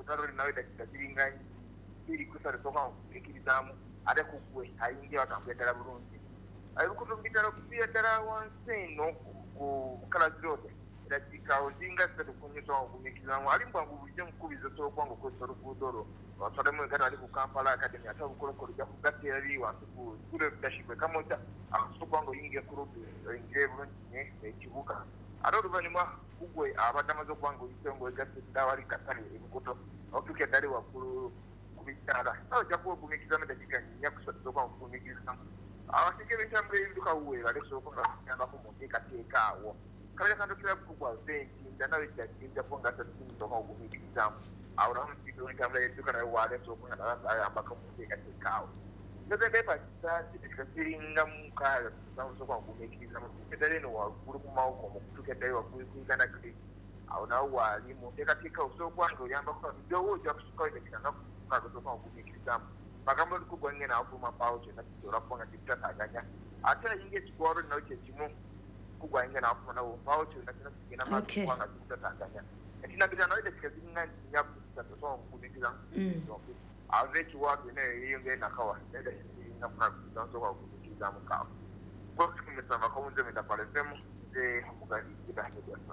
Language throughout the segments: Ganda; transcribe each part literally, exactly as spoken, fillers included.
mutaro nawe dakika ziringa iri kusara soka ikirizamu ade kugwe ayingi bakambetera bulungi ayo kutumbitara kubiyatara wanse no ku kala zote dakika ozinga sita kunyesha okumikizamu ali mbwangu buje mukubizo to kwangu ko soro kudoro watademo ngata ali ku Kampala Academy ata bukolokolo ja kugatera bi wantu ku kule dashikwe kamoja akuso kwangu yinge kurubi inge bulungi ne kibuka ado rubanyuma kugwe abadamazo kwangu isengo gati dawali katari ibukoto okuke dali wakuru kubitara aho jakuwa kumikizamu dakika nyakuso to kwangu kumikizamu awasike bitambe induka uwe baleso ko ngamba ko muteka tekawo kale kanto kila kugwa venti ndana wejja ponga tatimu to ko kumikizamu awura mutiko ngamla eduka na wale so ko ngala amba ko muteka tekawo ndobe bepa tati tikasiringa mukala so ko kumikizamu kedale no wakuru kumao ko mutuke dai wakuru kana kidi awuna wali muteka tekawo so kwango yamba ko ndo woja kusuka ndekanga ka so ko kumikizamu bakambo kugwanye na akuma pauche na kitora ponga tikataganya ata inge chikoro na uche chimu kugwanye na akuma na pauche na kina kina Okay. mapanga tikataganya etina bila na ile tikazinga nyapu tatoso kudikiza ndoki avechi watu ne yinge na kawa ile na kuna kudanzo kwa kudikiza mkao kwa kimesema kwa mzee menda pale sema je mugadi kidani kwa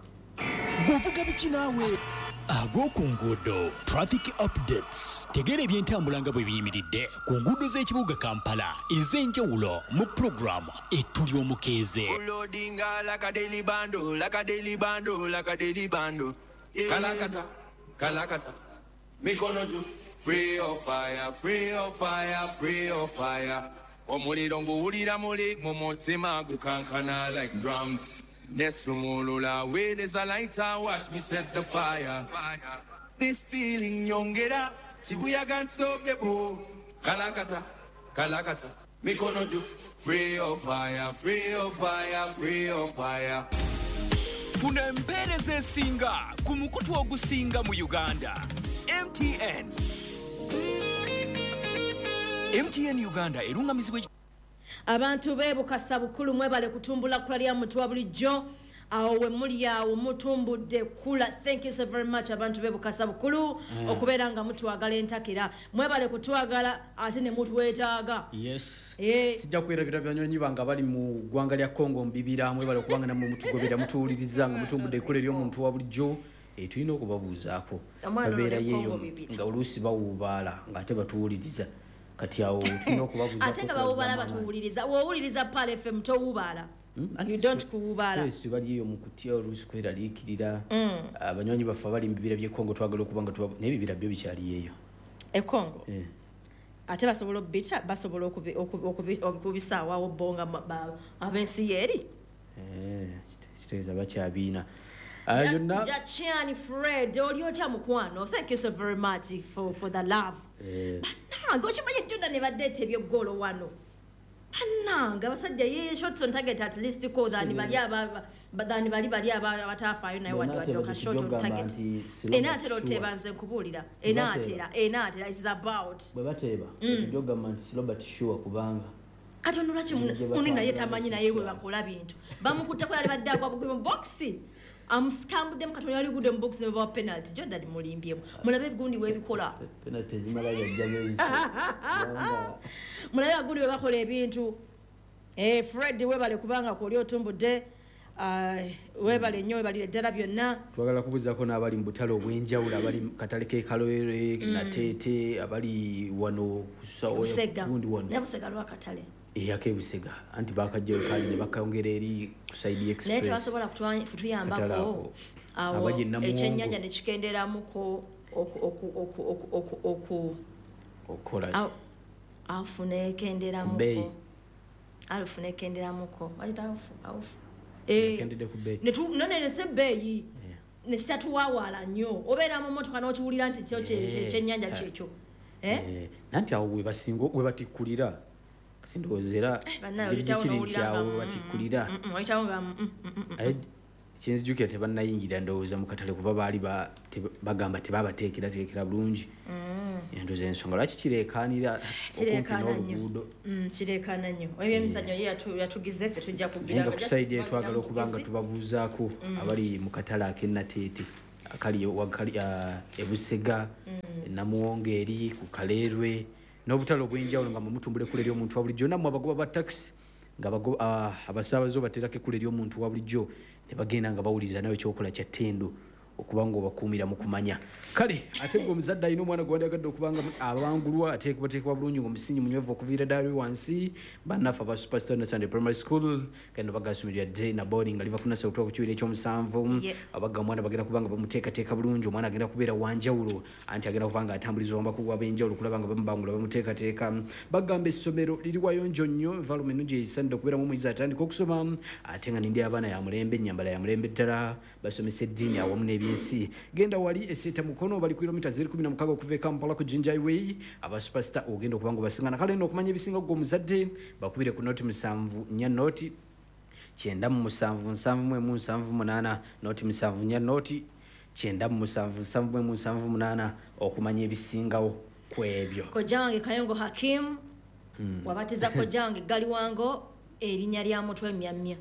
Govuga bikinawe ago ku ngudo traffic updates tegera ebyentambula nga bwe biyimiridde ku ngudo z'ekibuga Kampala ez'enjawulo mu program etuli omukeeze Loadinga like a daily bando, like a daily bando, like a daily bando. Kalakata, kalakata. Mikono juu, free of fire, free of fire, free of fire. Omuliro nguwulira muli mu mutima gukankana like drums. Nesumulula where there's a lighter, watch me set the fire. This feeling nyongera, chibuya can't stop the bow. Kalakata, kalakata. Mikono juu, free of fire, free of fire, free of fire. funa empeereza esinga ku mukutu ogusinga mu Uganda. M T N M T N Uganda erungamizibwa abantu bebukasa bukulu mwebale kutumbula kula lya mtu wa bulijjo awo we muli awo mutumbudde kula. Thank you so very much abantu bebukasa bukulu mm. okubeera nga mutwagala entakira mwebale kutwagala ate ne mutwetaaga. Yes. Eh. Sijja kwerabira byanyonyi banga bali mu ggwanga lya Congo mbibira mwebale kubanga namwe mutugobera mutuwuliriza nga mutumbudde kula lyo muntu wa bulijjo e tulina okubabuuzaako babeera yeeyo nga oluusi bawuubaala ng'ate batuwuliriza kati awo tulina okubabuuzaako ate nga bawuubaala batuwuliriza woowuliriza Pal F M towuubaala. Mm, you don't kuwubaala. Yes, bali eyo mu kutya oluusi kweraliikirira abanywanyi baffe abali mu bibira by'e Congo twagala okuba nga tuba n'ebibira byo bikyali eyo e Congo. Eh. Ate basobola okubita basobola okubisaawawo bo nga ab'ensi yeeri. Eh, kitegeeza bakyabiina. Uh, yonna Jachani Fred oli otya mukwano. Thank you so very much for for the love. Eh. Bananga okimanyi Jordan ne badde ebyo golo wano. Bananga basajja ye shots on target at least ko dhani bali aba badani bali bali aba abatafaayo naye wadde wadde ka shot on target. Enatera otebanze nkubulira. Enatera enatera is about. bwe bateeba tujoga nti Robert Shaw kubanga Katono lwaki muni naye tamanyi naye we bakola bintu. Bamukutte ko yali badde akwa mu boxi. Am scam dem katono yali gude mu boxi ba penalty. Jordan mulimbyemu. Mulabe gundi we bikola. penalty zimala ya jamezi. Mulabe gundi we bakola ebintu. Eh Fred we bale kubanga ko lyo tumbudde uh we bale nnyo we bale ddala byonna. Twagala kubuzaako n'abali mu butale obw'enjawulo abali katale ke Kalwere na Tete abali wano kusawo gundi wano. Ne busega lwa katale. Eyake busega anti bakajja kali ne bakayongera eri ku side express. Naye twasobola kutuyambako awo ekyennyanja ne kikenderamuko oku okola afune kenderamuko Bay. alufune kenderamuko wajita afu afu eh kendede ku bay ne tu none ne se bay ne kitatuwawala nnyo obeera mu motoka n'okiwulira nti kyo kyennyanja kyekyo eh nanti awo we basingo we batikulira ndowozera bikiri nti awo batikulira kinzijukira tebannayingira ndowooza mu katale kuba baali bagamba tebabateekera teekera bulungi endoza ensonga lwaki kireekaanira okumpi n'oluguudo kireekaana nnyo ebyemizannyo ye yatugize ffe tujja kugira nga kusayidi etwagala okuba nga tubabuuzaako abali mu katale ak'ennateete akali ebusega namuwongeri ku Kaleerwe n'obutalo bw'enjawulo nga mutumbule kule ly'omuntu wa bulijjo nammwe abagoba ba taxi nga abasaabaze obateerako ekkule ly'omuntu wa bulijjo ne bagenda nga bawuliza nawe ekyokola kya ttendo okuba nga obakuumira mu kumanya kale ate gwe omuzadde alina omwana gwe wandyagadde okuba nga abangulwa ateekebwateekebwa bulungi ng'omusingi munywevu okuviira ddala wansi bannaffe aba superstar na Sunday primary school kandi bagasumirira dde na boarding nga liva ku nasa okutuuka ku kibiina ekyomusanvu abagga omwana bagenda kuba nga bamuteekateeka bulungi omwana agenda kubeera wanjawulo anti agenda kuba nga atambulizibwa abakulu ab'enjawulo kulaba nga bamubangula bamuteekateeka bagamba essomero liri wayonjo nnyo environment nnungi eyisanidde okubeeramu omuyizi atandika okusoma ate nga nindi abaana ya mulembe ennyambala ya mulembe ddala basomesa eddiini awamu n'ebyensi genda wali eseta mukono bali kilomita zero kumi na mukaaga okuva e Kampala ku Jinja Highway aba superstar ogenda okuba nga basingana kale n'okumanya ebisinga gwe omuzadde bakubire ku noti musanvu nnya noti kyenda mu musanvu nsanvu mu emu nsanvu munaana noti musanvu nnya noti kyenda mu musanvu nsanvu mu emu nsanvu munaana okumanya ebisingawo ku ebyo kojange Kayongo Hakim wabatiza kojange gali wango erinnya lya mutwe myamya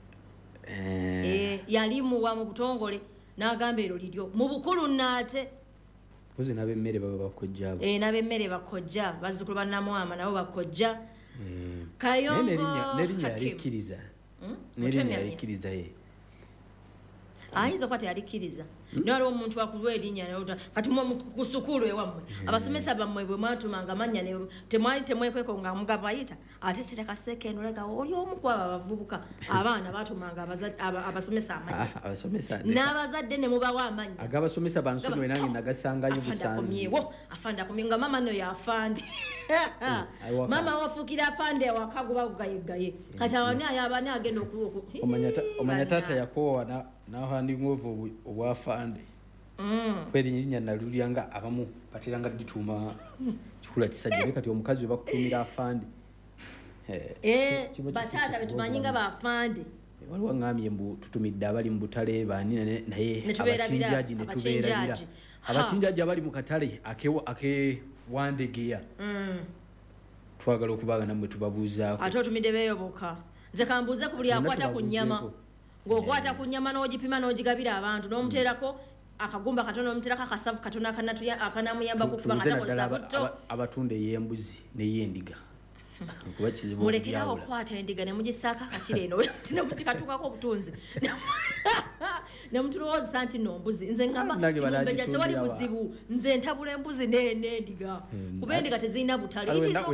eh yalimu wa mu butongole n'agamba ero liryo mu bukulu nate kuzi n'abemmere baba bakojja eh n'abemmere bakojja bazzukulu ba Namwama nabo bakojja Kayongo nerinya yarikiriza nerinya yarikiriza ye ayinza kwati yarikiriza nalo omuntu wakulwa erinnya kati ku sukulu ewammwe abasomesa bammwe bwe mwatumanga amanya temwali temwekweko nga mugabo ayita ate kireka sekendo lega oli omu kwaba abavubuka abaana batumanga abasomesa amanya n'abazadde ne mubawa amanya agabasomesa bansonyiwe nange nagasangayo busanzi afanda kumyenga mama no yafande mama wafukira afande wakaguba kugayegaye kati awani ayabana agenda okuwo omanya tata yakowa naho andi ngovu obwafande kweri nyinya nalulyanga abamu batiranga dituma kikula kisajja kati omukazi bakutumira afande eh batata betumanyinga bafande waliwo ngamye mbu tutumidde abali mu butale bani naye abachinjaji ne tubeera abachinjaji abali mu katale akewo ake wandegeya twagala okubaga namwe tubabuuzaako ate otumidde beeyoboka nze kambuuze ku buli akwata ku nnyama ng'okwata ku nnyama n'ogipima n'ogigabira abantu n'omuteerako akagumba katono n'omuteerako akasavu katono akanamuyamba kukuba nga takozesa butto abatunda ey'embuzi n'ey'endiga mulekerawo okwata endiga ne mugisaako akakiro eno nemukikatukako obutunzi ne mutulowooza nti no mbuzi nze ngamba timumbeja tewali buzibu nze ntabula embuzi n'endiga kuba endiga tezirina butale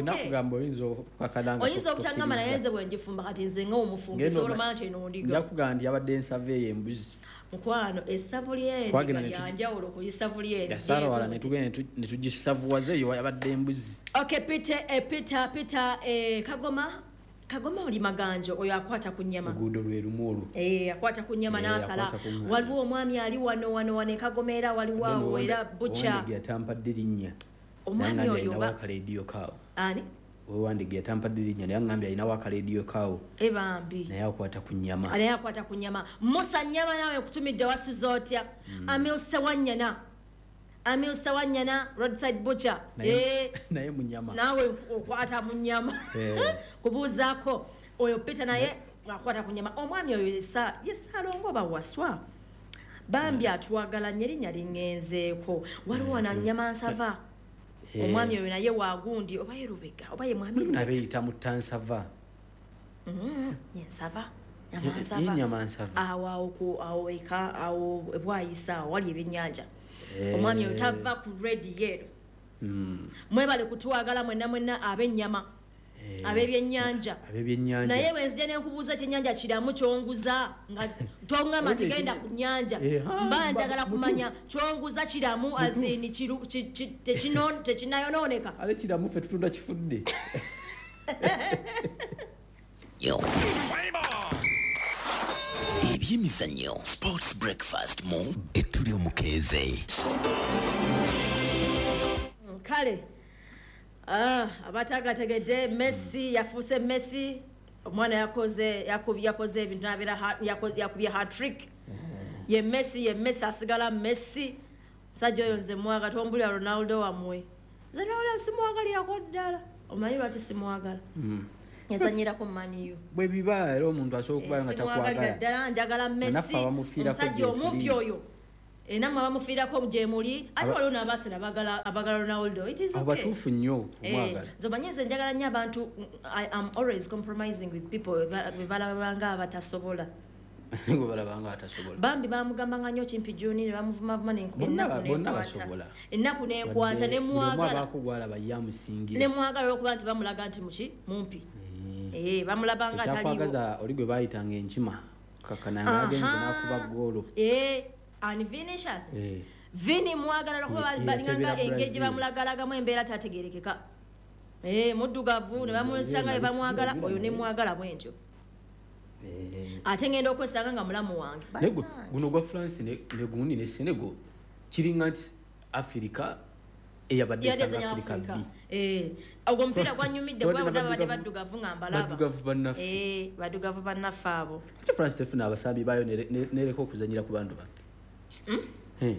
oyinza obutangamba naye nze bwenjifumba kati nze nga omufumbisi olomanya nti eno ndiga njakugamba nti yabadde ensava eyo embuzi mukwano essavu lyendiga lyanjawulo ku isavu lyendigasaalawala netugenda netugisavuwaza eyo yabadde embuzi okay peter peter peter kagoma kagoma oli maganjo oyo akwata ku nnyama luguudo lwe lumu olwo eh akwata ku nnyama n'asala waliwo omwami ali wano wano wane kagoma era waliwo awo era bucha yatampadde linnya omwami oyo ba akaleediyo kaawo ani wewandiga yatampadde linnya naye ngambye alinawo akaleediyo kaawo ebambi naye akwata ku nnyama naye akwata ku nnyama musa nnyama nawe kutumidde wasuza otya amilse wannyana amilse wannyana roadside butcher naye mu nnyama nawe okwata mu nnyama kubuuzaako oyo pita naye akwata ku nnyama omwami oyo yesaalongo bawaswa bambi atwagala nnyo erinnya liŋŋenzeeko waliwo na nnyama nsava omwami oyo naye wagundi oba ye Lubega oba ye mwami nabeeyita mu tansava yensava nyamansava awo eka awo bwayisa wali ebyennyanja omwami oyo tava ku redi yeero mwebale kutwagala mwenna mwenna ab'ennyama ab'ebyennyanja naye bwenzije nenkubuuza ekyennyanja kiramu kyonguza nga tongamba tigenda ku nnyanja mba njagala kumanya kyonguza kiramu azini tekinayonooneka ale kiramu ffe tutunda kifudde ebyemizannyo sports breakfast mu ettuli omukeeze kale abatagategedde Messi yafuuse Messi omwana yakoze yakoze ebintu nabeera yakubye hat-trick ye Messi ye Messi asigala Messi musajja oyo nze mwaga tombulira Ronaldo wamwe nze nawulira simwagalirako ddala omanyi lwaki simwagala yazanyirako maniyo bwe biba era omuntu asobola okuba nga takwagala ddala njagala Messi omusajja omumpi oyo enamwe bamufiirako gye muli ate waliwo n'abaasira abagala Ronaldo. It is okay. Abatuufu nnyo kumwagala. Nzomanyi nze njagala nnyo abantu. I am always compromising with people bwe balabanga abatasobola. Ngo balabanga atasobola. Bambi bamugambanga nnyo Kimpi Juni ne bamuvumavuma n'enkwata. Ennaku n'enkwata ne mwagala. Mwa bakugwala bayamusingira. Ne mwagala okuba nti bamulaga nti muki mumpi. Eh bamulabanga ataliwo. Kyapagaza oli gwe bayitanga enkima. Kakananga agenze n'akuba ggoolo. Eh and Vinicius. Eh. Vini mwagala okuba balinganga engage bamulagalagamu embeera tategerekeka. Eh muddugavu ne bamulisanga be bamwagala oyo ne mwagala bwentyo. Ate ngenda okwesanga nga mulamu wange. Nego guno gwa France ne gundi ne Senegal kiringa nti Africa eyabadde South Africa B. Eh ogwo mpira gwanyumidde gwa badde baddugavu nga mbalaba. Baddugavu bannafu. Eh baddugavu bannafu abo. Kyo France tefuna abasambi bayo nereko okuzanyira ku bantu baffe. Mm? Eh.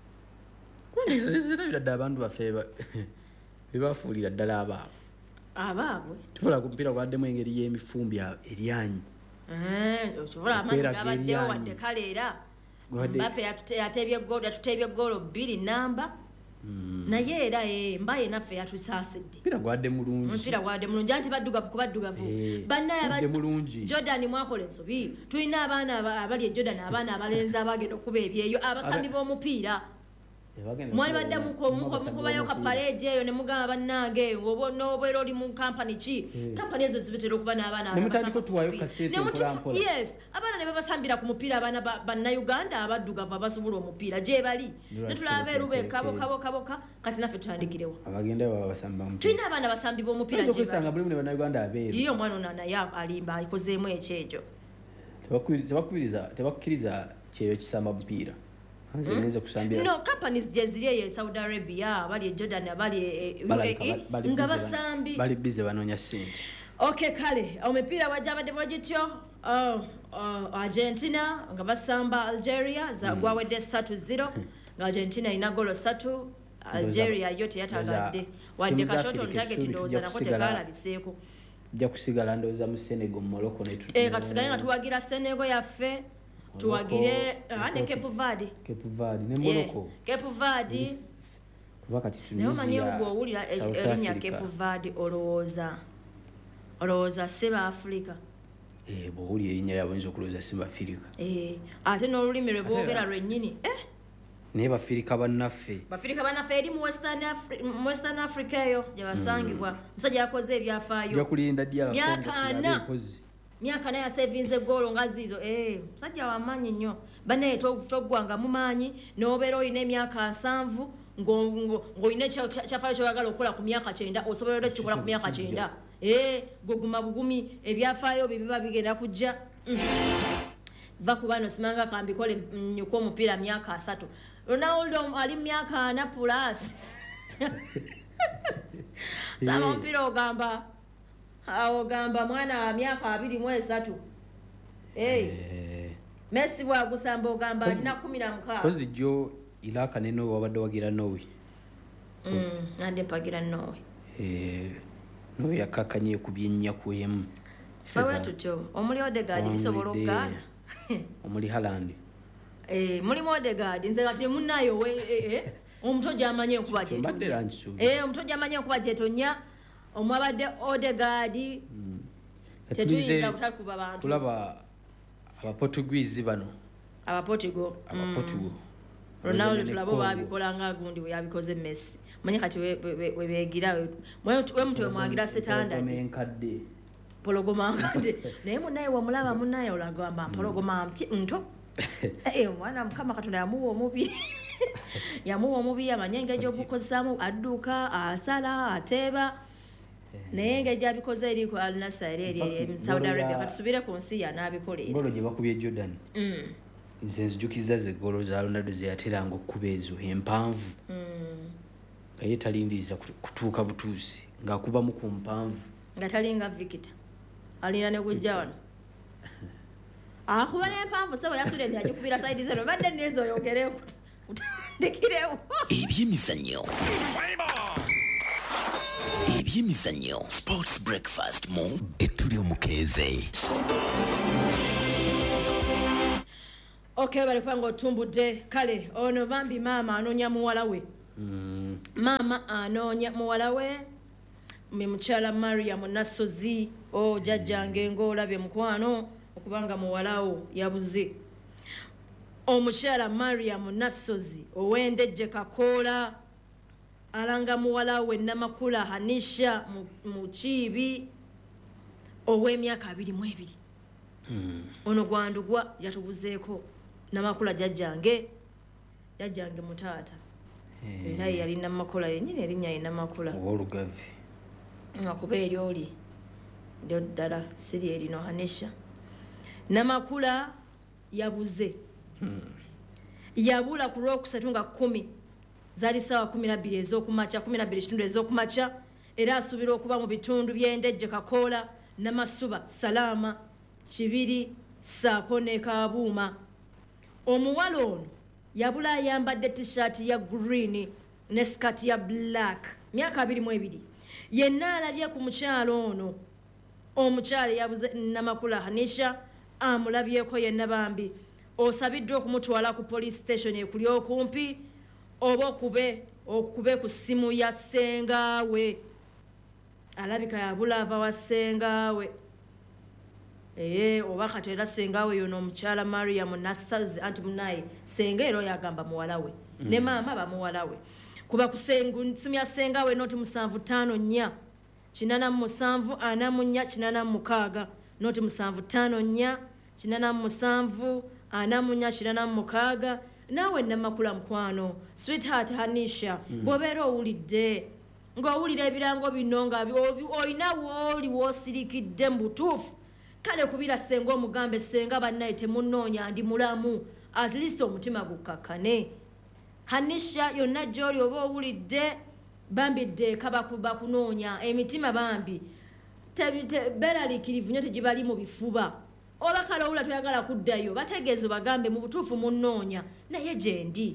Kwani zira abantu baffe bebafuulira ddala abaabo. Abaabwe. Tufula ku mpira gwaddemu engeri y'emifumbi eryanyi. Eh, ochobola amanyi gabaddewo wadde kale era Mbappe yatebye ggoolo yatutebye ggoolo bbiri namba naye era mbaye naffe yatusaasidde. Mpira gwadde mulungi. Mpira gwadde mulungi anti baddugavu ku baddugavu. Bannaye mulungi. Jordan mwakola ensobi. Tulina abaana abali e Jordan abaana abalenzi abagenda okuba ebyeyo abasambi b'omupiira. Mwali badde mukubayo ka parade eyo ne mugamba bannange obo n'obeera oli mu company ki company ezo zibitera okuba n'abaana nemutandika tuwayo kasete mpolampola. Yes abaana ne babasambira ku mupiira abaana bannayuganda abaddugavu abasobola omupiira gye bali ne tulaba erube kabo kabo kaboka kati naffe tutandikirewo abagenda babasamba mu tulina abaana basambi b'omupiira gye bali kusanga buli mu bannayuganda abeeru iyo omwana ono naye alimba ikozeemu ekyejo tebakkiriza tebakkiriza kyeyo kisamba mupiira. Hmm? No, companies jeziriye Saudi Arabia, bali Jordan, bali nga basambi. Bali busy banonya sente. Okay, kale, omepira wajabadde bwagityo. Oh, uh, Argentina nga basamba Algeria za gwawedde three zero. Nga Argentina ina golo three, Algeria yote yatagadde. Wadde kashoto target ndoza nako tekala biseeko. Jja kusigala ndoza mu Senegal Morocco ne tu. Eh katusigala nga tuwagira Senegal yaffe. Tuwagire ane Cape Verde. Cape Verde ne Morocco. Cape Verde. Wakati Tunisia. Ne manyi ubwo owulira erinnya Cape Verde olowooza. Olowooza seba Africa. Eh bo uli erinnya lyabonza okulowooza seba Africa. Eh ate n'olulimi lwe boogera lwennyini. Eh ne Bafirika bannaffe. Bafirika bannaffe eri mu Western Africa, Western Africa eyo gye basangibwa. Musajja yakoze ebyafaayo. Yakulinda D R Congo. Myaka naye asevinze golo ngazizo eh sajja wamanyi nnyo bane togwanga mumanyi n'obeera oyina emyaka nsanvu ng'oyina kyafayo kyoyagala okukola ku myaka kyenda osobola okukikola ku myaka kyenda eh goguma bugumi ebyafaayo bibiba bigenda kujja va ku bano simanga kambikole nyuko omupiira myaka asatu Ronaldo ali myaka ana plus sama omupiira ogamba awo gamba mwana wa myaka abiri mu esatu eh Messi bwa gusamba ogamba alina kumi na mukaaga kozi jo ilaka neno wabadde wagira nowe mm ande pagira nowe eh no yakakanye kubyenya kwemu fawa tutyo omuli Odegaard bisobola okugana omuli Haaland eh muli Odegaard nze kati munayo we eh omutoja amanye okuba je eh omutoja amanye okuba je tonya omwabadde Odegaard tetuyinza kutakuba bantu tulaba aba Portuguese bano aba Portugal aba Portugal Ronaldo tulabo babikola nga gundi we yabikoze Messi manye kati we we begira we mtu mwagira standard enkadde pologoma nkadde naye munaye wamulaba munaye olagamba pologoma mti nto eh mwana mukama katonda yamuwa omubiri yamuwa omubiri amanyenge gy'obukozaamu adduka asala ateba naye engeri abikoze eri ku Al Nassr eri Saudi Arabia katusubire ku nsi yanaabikolera golo gye bakubye Jordan nze nzijukiza ze golo za Ronaldo ze yateranga okuba ezo empanvu nga ye talindiriza kutuuka butuusi ng'akubamu ku mpanvu nga talinga Victor alina ne gujja wano akuba n'empanvu sebo yasula ndi agikubira saidi zero badde nezo oyogerewo utandikirewo ebyemizannyo ebyemizannyo sports breakfast mu etuli omukeeze. Okay, bali kwanga otumbudde kale ono bambi mama anonya muwala we. Mm. Mama anonya muwala we. Mukyala Mariam Nasozi o jajjange ng'olabye mukwano okubanga muwalawo yabuze. Omukyala Mariam Nasozi ow'Endejje Kakoola alanga muwala we Namakula Hanisha mu Kiibi ow'emyaka abiri mu ebiri. Mm. Ono gwandugwa yatubuzeeko Namakula jajjange jajjange mutaata. Hey. Era yali Namakula yennyini erinnya ye Namakula. Olugavi. Nga kuba eri oli ndio ddala siri erino Hanisha. Namakula yabuze. Hmm. Yabula ku Lwokusatu nga kumi zali sawa kumi na bbiri ez'okumakya kumi na bbiri kitundu ez'okumakya era asuubira okuba mu bitundu by'Endejje Kakoola Namasuba Salama Kibiri Saako ne Kabuuma. Omuwala ono yabula ayambadde t-shirt ya green ne skirt ya black myaka abiri mu ebiri. Yenna alabye ku mukyalo ono omukyala yabuze Namakula Hanisha amulabyeko yenna bambi osabiddwa okumutwala ku police station ekuli okumpi oba okube okube ku ssimu ya ssengawe alabika yabula ava wa ssengawe ee oba kati era ssengawe yono omukyala Mariam Nasozi anti munaye ssenga era yagamba muwala we mm. ne maama bamuwala we kuba ku ssimu ya ssengawe noti musanvu ttaano nnya kinana mu musanvu ana mu nnya kinana mu mukaaga noti musanvu ttaano nnya kinana mu musanvu ana mu nnya kinana mu mukaaga. Naawe Namakula mukwano sweetheart Hanisha mm. bw'obeera owulidde ng'owulira ebirango bino nga olina wooli woosirikidde mu butuufu kale kubira ssenga omugambe ssenga bannaye temunnoonya ndi mulamu at least omutima gukakkane. Hanisha yonna gy'oli oba owulidde bambi ddeeka bakunoonya emitima bambi beraliikirivu nnyo tegibali mu bifuba oba kale owula toyagala kuddayo bategeezo bagambe mu butuufu munnoonya naye gye ndi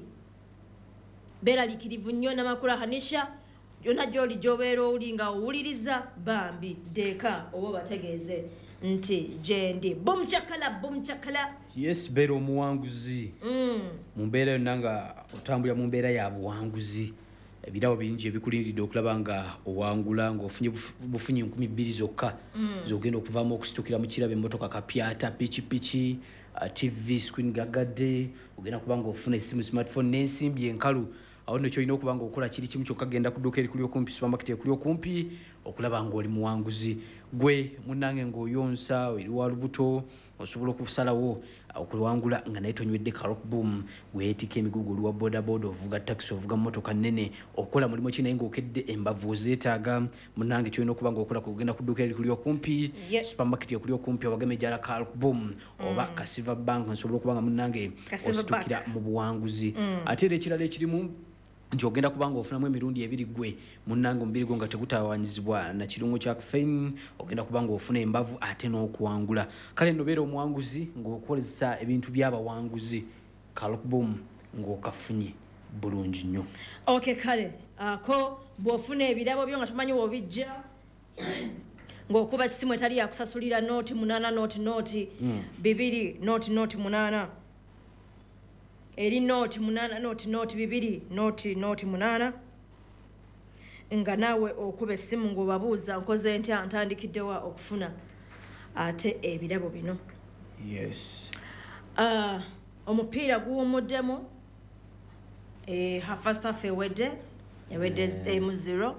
beraliikirivu nnyo Namakula Hanisha yonna gy'oli gy'obeera owuli nga owuliriza bambi ddeeka oba bategeeze nti gye ndi bumucakala bumucakala. Yes, beera omuwanguzi mm. mu mbeera yonna nga otambulira mu mbeera ya buwanguzi ebirawo bingi ebikulindiridde okulaba nga owangula ng'ofunye bufunye enkumi bbiri zokka mm. zogenda okuvaamu okusitukira mu kirabo emmotoka kapyata pikipiki uh, tv screen gagadde ogenda kuba nga ofuna essimu smartphone n'ensimbi enkalu awo nno kyolina okuba nga okola kiri kimu kyokka genda ku dduuka erikuli okumpi supermarket ekuli okumpi okulaba ng'oli muwanguzi. Gwe munnange ng'oyonsa eri wa lubuto osobola okusalawo okuwangula nga naye tonywedde Carop Boom weetika emigugu oli wa bodaboda ovuga taxi ovuga mmotoka nnene okola mulimu ki naye ng'okedde embavu ozeetaaga munnange kyolina okuba ng'okola kugenda ku dduuka erikuli okumpi yeah. supermarket ekuli okumpi obagame ejala Carop Boom oba mm. ka Silver Bank nsobola okuba nga munnange ositukira mu buwanguzi mm. ate era ekirala ekirimu nti ogenda kubanga ofunamu emirundi ebiri gwe munnange omubiri gwo nga tegutawanyizibwa na kirungo kya caffeine ogenda kubanga ofuna embavu ate n'okuwangula. Kale nno beera omuwanguzi ng'okozesa ebintu by'abawanguzi Carop Boom ng'okafunye bulungi nnyo. Okay kale ako bw'ofuna ebirabo byo nga tomanyi w'obijja ng'okuba essimu etali yakusasulira nooti munaana nooti nooti mm. bibiri nooti nooti munaana eri nooti munaana nooti nooti bibiri nooti nooti munaana nga naawe okuba essimu ng'obabuuza nkoze ntya ntandikiddewa okufuna ate ebirabo bino. Yes. Uh, omupiira guwumuddemu e, ha first half ewedde ewedde yeah. emu zero.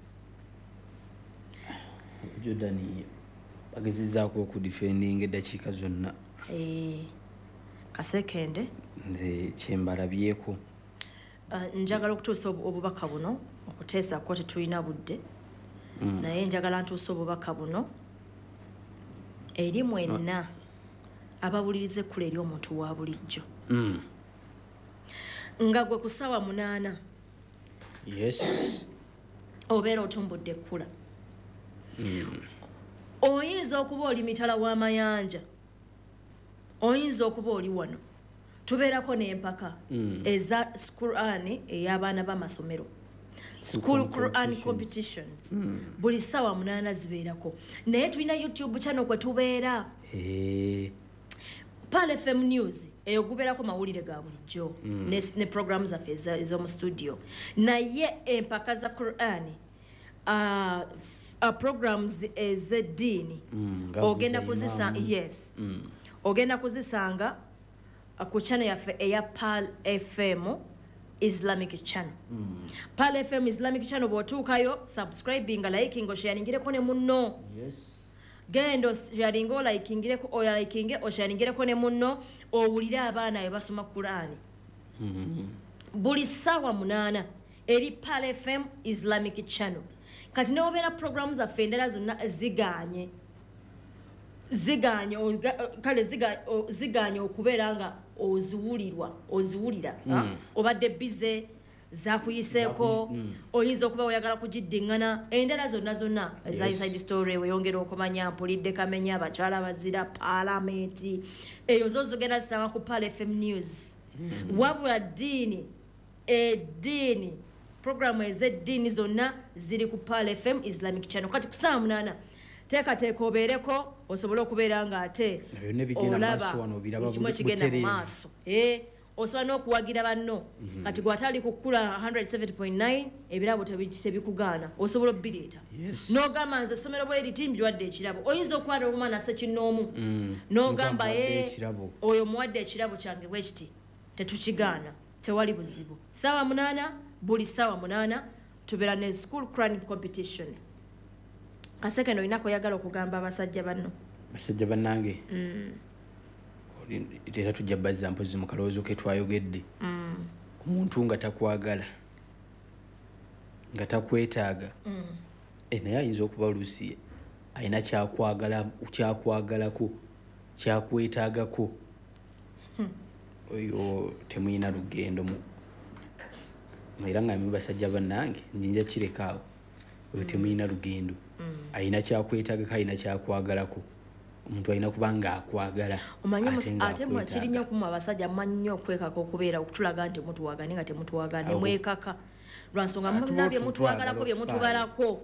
Jordan bagezizzaako okudifendinga eddakiika zonna e, kasekende nze kyembalabyeko. Uh, njagala okutuusa obubaka buno okuteesako tetulina budde mm. naye njagala ntuusa obubaka buno eri mwenna abawulirize kule eri omuntu wa bulijjo mm. nga gwe ku ssaawa munaana yes. obeera otumbudde ekkula mm. oyinza okuba oli mitala w'amayanja oyinza okuba oli wano tubeerako n'empaka mm. eza Quran ey'abaana b'amasomero school Quran competitions mm. buli ssaawa munaana zibeerako naye tulina YouTube channel kwe tubeera hey. Pal F M News eyo gubeerako mawulire ga bulijjo ne, ne programs zaffe ez'omu studio naye empaka za Quran uh, uh, programs ez'eddiini Mm, ogenda gavuza kuzisanga imam. yes Mm. ogenda kuzisanga uh, ku channel yaffe eya Pal F M Islamic channel. Mm. Pal F M Islamic channel bw'otuukayo subscribing liking osharingireko ne munno. Yes. Gendo sharingo likingireko oya likinge osharingireko ne munno owulire abaana bye basoma Qur'ani. Mm. Buli sawa munana eri Pal F M Islamic channel. Kati ne obera programs za fendera zonna ziganye. Ziganye kale ziganye ziganye okubeera nga oziwulirwa oziwulira mm. obadde bize zakuyiseeko mm. oyinza okuba oyagala kugiddingana endala zonna zonna eza yes. Inside story weyongera okumanya mpulidde kamenya abakyala bazira palamenti eyo zo zogenda zisanga ku Pal F M news mm. wabula ddiini eddiini programu ez'eddiini zonna ziri ku Pal F M Islamic channel kati ku saa munana teka teka obeereko osobola okubeera nga ate olaba kimwe kigenda mu maaso eh osobola n'okuwagira banno kati gwatali kukula one oh seven point nine ebirabo tebikugaana osobola obireeta n'ogamba nze essomero bweri timbiwadde ekirabo oyinza okwala omwana sekinoomu n'ogamba ye oyo muwadde ekirabo kyange bwe kiti tetukigaana tewali buzibu saawa munana buli saawa munana tubeera ne school Quran competition. Kaseke no inako yagala okugamba abasajja banno. Basajja bannange. Mm. Era tujja bazza mpozi mu kalowoozo ke twayogedde. Mm. Omuntu nga takwagala. Nga takwetaaga. Mm. E naye ayinza okuba oluusi ayina kyakwagala kyakwagalako kyakwetaagako. Hmm. Oyo temuyina lugendo mu. Era nga basajja bannange njinja kirekaawo. Oyo temuyina lugendo. Mm. Aina kyakwetaaga kayina kyakwagalako omuntu alina kubanga akwagala omanyi ate mwa kirinya kumwa abasajja mannyo okwekako okubeera okutulaga nti mutuwagane nga temutuwagane mwekaka lwansonga munabye mutuwagalako bye mutubalako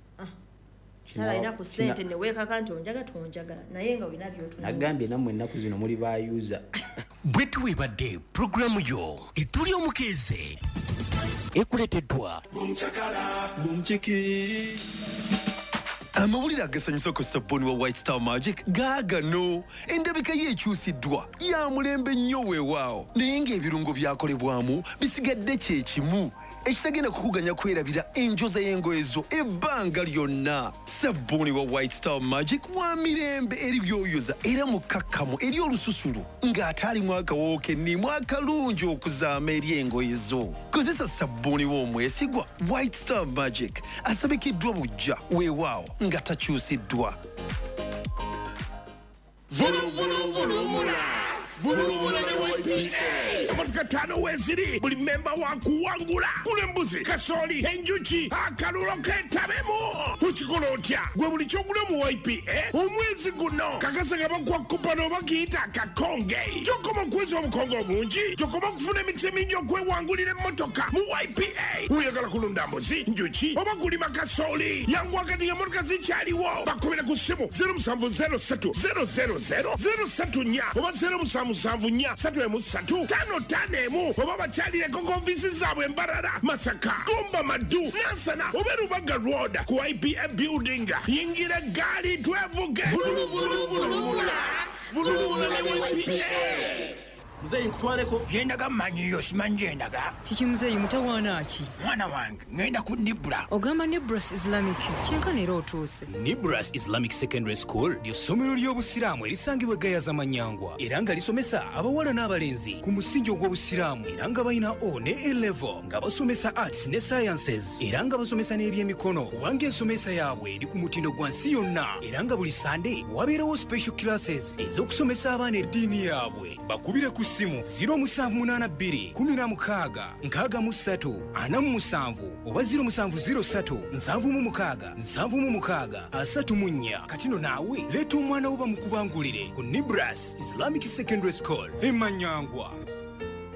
sala ina ku sente ne wekaka nti onjaga tonjagala naye nga olina by'otunula nagambye nammwe ennaku zino muli bayuza bwe tuwebadde programu yo etuli omukeeze ekuleteddwa bumchakala bumchiki amawulire agasanyusa ku sabbuuni wa White Star Magic gaagano endabika ye ekyusiddwa ya mulembe nnyo weewaawo naye ng'ebirungo byakolebwamu bisigadde kye kimu ekitagenda kukuganya kwerabira enjoza y'engoye zo ebbanga lyonna sabbuuni wa White Star Magic wa mirembe eri byoyoza era mukakkamu eri olususulu ng'ate alimu akawoowo kennimu akalungi okuzaama eri engoye zo kozesa sabbuuni w'omwesigwa White Star Magic asabikiddwa bujja weewaawo nga takyusiddwa Vulu vulu vulumula Vulumula ne Y P A Amatuka tano weziri Buli memba wa kuwangula Kule mbuzi, kasoli, enjuchi Akalulo ketabemo Uchikolo otya Gwe buli chokule mu Y P A Umwezi guno Kakasa ngaba kwa kupano bakita kakonge Chokoma kwezi wa mkongo munji Chokoma kufune mitseminyo kwe wangulire motoka Mu Y P A Uyagala kulunda mbuzi, njuchi Oba kulima kasoli Yangu wakati ya motoka zichari wo Bakumina kusimu zero musambu zero satu zero zero zero zero satu nya Oba zero musambu musanvu nya satu emu satu tano tanemu oba bakyalireko ku ofisi zaabwe Mbarara Masaka Gomba Madu Nansana oba Rubaga Road ku I P A building yingira gaali twevuge vuluvuluvulumula vuluvula ne Y P A muzeyi nkutwaleko gendaga mmanyiyo simanyi gendaga kiki muzeyi mutawaana ki mwana wange ngenda ku Nibra ogamba Nibras Islamic kyenkana era otuuse Nibras Islamic Secondary School ly'essomero ly'obusiraamu erisangibwa Gayaza Manyangwa era nga lisomesa abawala n'abalenzi ku musingi ogw'obusiraamu era nga balina O ne A level nga basomesa arts ne sciences era nga basomesa n'ebyemikono kubanga ensomesa yaabwe eri ku mutindo gwa nsi yonna era nga buli Sunday wabeerawo special classes ez'okusomesa abaana eddiini yaabwe bakubire ku simu zero musanvu munaana bbiri kumi na mukaaga nkaaga mu ssatu ana mu musanvu oba zero musanvu zero ssatu nsanvu mu mukaaga nsanvu mu mukaaga asatu mu nnya katino naawe leeta omwana wo bamukubangulire ku Nibras Islamic Secondary School e Manyangwa.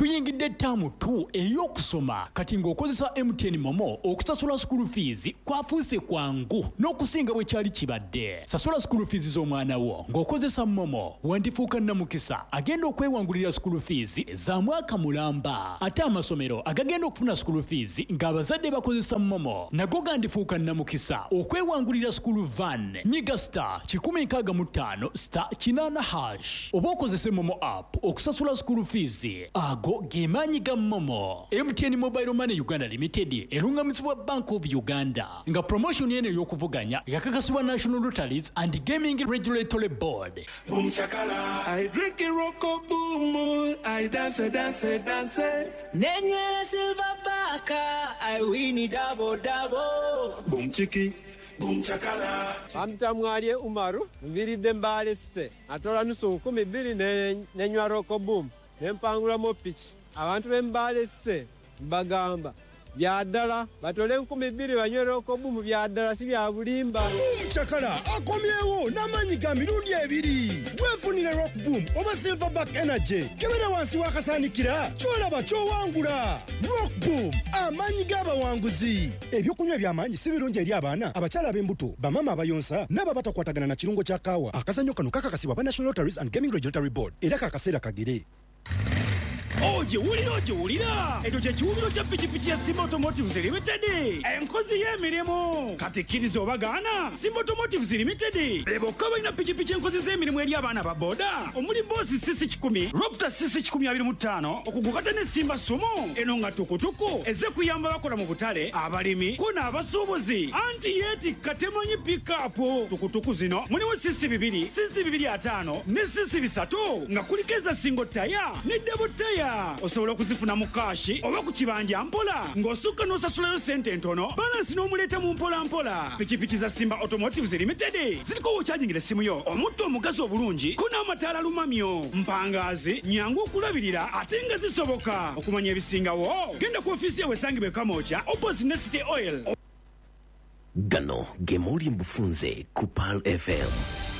tuyingidde ttaamu tu ey'okusoma kati ng'okozesa M T N Momo okusasula school fees kwafuuse kwangu n'okusinga bwe kyali kibadde. Sasula school fees z'omwana wo ng'okozesa Momo wandifuuka nnamukisa agenda okwewangulira school fees za mwaka mulamba. Ate amasomero agagenda okufuna school fees ng'abazadde bakozesa Momo nago gandifuuka nnamukisa okwewangulira school van. Nyiga star kikumi nkaaga mu ttaano star kinaana hash oba okozese Momo app okusasula school fees. Ago gemaanyi ga Momo. M T N Mobile Money Uganda Limited erungamizibwa Bank of Uganda nga promotion yene y'okuvuganya yakakasibwa National Lotteries and Gaming Regulatory Board. Boom chakala, I drink a rock boom, I dance dance dance. Nenye silver baka, I win it double double. Boom chiki. Amtamwalie Umaru, mviridde mbale site. Atola nusu nkumi bbiri nenywa roko boom. Nempangula mo pitch. Abantu bembale site mbagamba. Byadala batole nkumi bbiri banywe roko boom byadala si bya bulimba. Boom chakala akomyewo namanyi ga mirundi ebiri. Wefunire rock boom oba silverback energy. Kebera wansi wakasanikira kyolaba kyowangula. Rock boom amanyi g'abawanguzi. Ebyokunywa ebyamanyi si birungi eri abaana abakyala ab'embuto bamama abayonsa n'aba batakwatagana na kirungo kya kaawa. Akazannyo kano kakakasibwa ba National Lotteries and Gaming Regulatory Board era kakaseera kagere. Oje wulira oje wulira ekyo kye kiwumiro kya pikipiki ya Simba Automotives Limited enkozi y'emirimu kati kkiriza obagaana Simba Automotives Limited bebokka balina pikipiki enkozi z'emirimu eri abaana ba boda omuli boosi sisi kikumi Robta sisi kikumi abiri mu ttaano okugukata ne Simba Sumo eno nga tukutuku eze kuyamba bakola mu butale abalimi ko n'abasuubuzi anti yeeti katemanyi pikapu tukutuku zino mulimu sisi bibiri sisi bibiri ataano ne sisi bisatu nga kuliko eza singo taya ne debo taya osobola okuzifuna mu kashi oba ku kibanja mpola ng'osukka n'osasulayo sente ntono balansi n'omuleeta mu mpola mpola. Pikipiki za Simba Automotives Limited ziriko wokyajingira essimu yo omutto omugazi obulungi ko n'amataala lumamyo mpangaazi nyangu okulabirira ate nga zisoboka okumanya ebisingawo genda ku ofiisi yawe esangibwa Kamooja opposite ne City Oil. Gano ge muli mbufunze ku Pearl F M.